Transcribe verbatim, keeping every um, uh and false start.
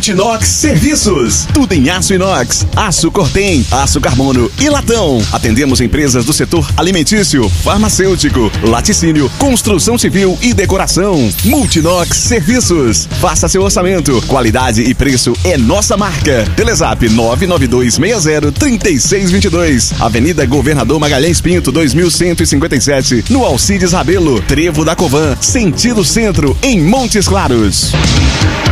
Multinox Serviços. Tudo em aço inox, aço Cortem, aço carbono e latão. Atendemos empresas do setor alimentício, farmacêutico, laticínio, construção civil e decoração. Multinox Serviços. Faça seu orçamento. Qualidade e preço é nossa marca. Telezap nove nove dois seis zero três seis dois dois. Avenida Governador Magalhães Pinto, dois mil cento e cinquenta e sete, no Alcides Rabelo, Trevo da Covan, sentido centro, em Montes Claros.